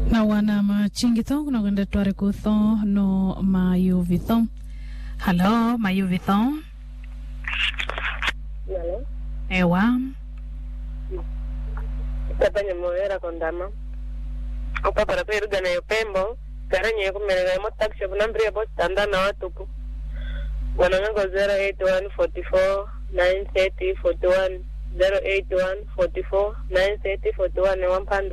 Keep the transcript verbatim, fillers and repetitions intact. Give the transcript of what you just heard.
Na wana machingito kuna kwenda tuare kutho no mayuvitho. Hello, mayuvitho. Hello. Ewa. Tapanya moera kondama. Opa para peru gana yopembo. Karanye kumelele mo taxi bunambri abo standa na watupu. Wananga ko zero eight one four four nine three zero four one zero eight one four four nine three zero four one one